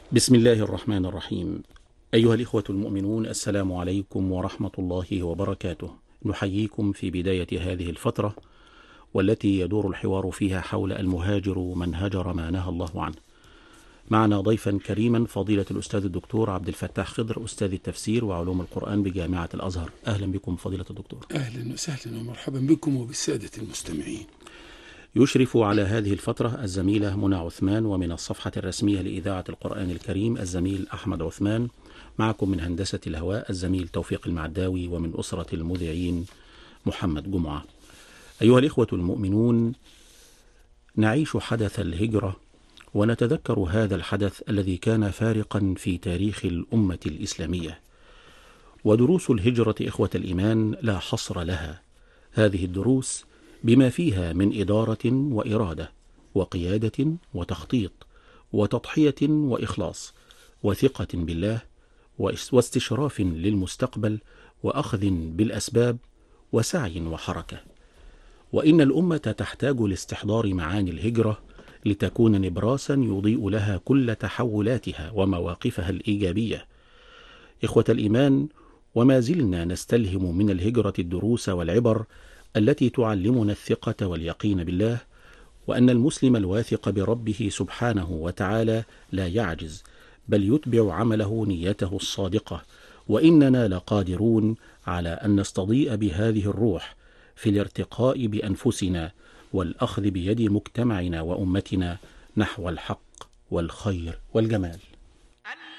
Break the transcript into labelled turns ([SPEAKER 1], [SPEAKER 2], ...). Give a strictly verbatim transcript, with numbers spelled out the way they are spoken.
[SPEAKER 1] بسم الله الرحمن الرحيم. أيها الإخوة المؤمنون، السلام عليكم ورحمة الله وبركاته. نحييكم في بداية هذه الفترة والتي يدور الحوار فيها حول المهاجر من هجر ما نهى الله عنه. معنا ضيفا كريما فضيلة الأستاذ الدكتور عبد الفتاح خضر، أستاذ التفسير وعلوم القرآن بجامعة الأزهر. أهلا بكم فضيلة الدكتور.
[SPEAKER 2] أهلا وسهلا ومرحبا بكم وبالسادة المستمعين.
[SPEAKER 1] يشرف على هذه الفترة الزميلة منى عثمان، ومن الصفحة الرسمية لإذاعة القرآن الكريم الزميل أحمد عثمان. معكم من هندسة الهواء الزميل توفيق المعداوي، ومن أسرة المذيعين محمد جمعة. أيها الإخوة المؤمنون، نعيش حدث الهجرة ونتذكر هذا الحدث الذي كان فارقا في تاريخ الأمة الإسلامية. ودروس الهجرة إخوة الإيمان لا حصر لها. هذه الدروس بما فيها من إدارة وإرادة وقيادة وتخطيط وتضحية وإخلاص وثقة بالله واستشراف للمستقبل وأخذ بالأسباب وسعي وحركة. وإن الأمة تحتاج لاستحضار معاني الهجرة لتكون نبراسا يضيء لها كل تحولاتها ومواقفها الإيجابية. إخوة الإيمان، وما زلنا نستلهم من الهجرة الدروس والعبر التي تعلمنا الثقة واليقين بالله، وأن المسلم الواثق بربه سبحانه وتعالى لا يعجز، بل يتبع عمله نيته الصادقة. وإننا لقادرون على أن نستضيء بهذه الروح في الارتقاء بأنفسنا والأخذ بيد مجتمعنا وأمتنا نحو الحق والخير والجمال.